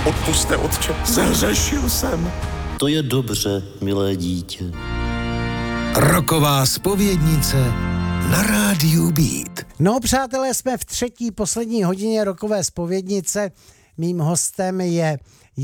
Odpusťte, otče, zahřešil jsem. To je dobře, milé dítě. Roková zpovědnice na rádiu Beat. No, přátelé, jsme v třetí poslední hodině rokové zpovědnice. Mým hostem je